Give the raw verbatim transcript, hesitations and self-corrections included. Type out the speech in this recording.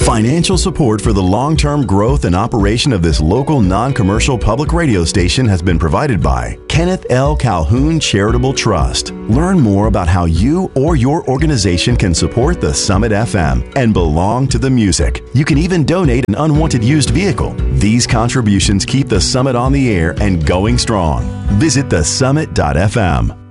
Financial support for the long-term growth and operation of this local non-commercial public radio station has been provided by Kenneth L. Calhoun Charitable Trust. Learn more about how you or your organization can support the Summit F M and belong to the music. You can even donate an unwanted used vehicle. These contributions keep the Summit on the air and going strong. Visit the summit dot f m.